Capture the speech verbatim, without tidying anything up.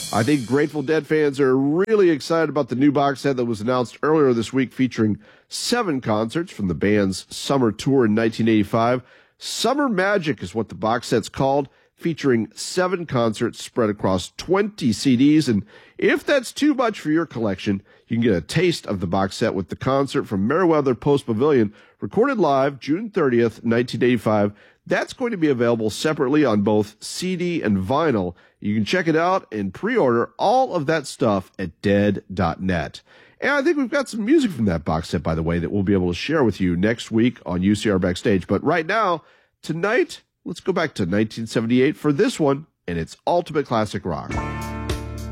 I think Grateful Dead fans are really excited about the new box set that was announced earlier this week featuring seven concerts from the band's summer tour in nineteen eighty-five. Summer Magic is what the box set's called, featuring seven concerts spread across twenty C Ds. And if that's too much for your collection, you can get a taste of the box set with the concert from Merriweather Post Pavilion, recorded live June thirtieth, nineteen eighty-five. That's going to be available separately on both C D and vinyl. You can check it out and pre-order all of that stuff at dead dot net. And I think we've got some music from that box set, by the way, that we'll be able to share with you next week on U C R Backstage. But right now, tonight, let's go back to nineteen seventy-eight for this one and its ultimate classic rock.